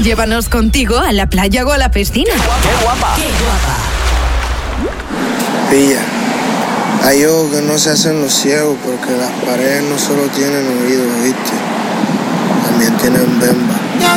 Llévanos contigo a la playa o a la piscina. ¡Qué guapa! ¡Qué guapa! Pilla, hay ojos que no se hacen los ciegos porque las paredes no solo tienen oídos, ¿viste? También tienen bemba.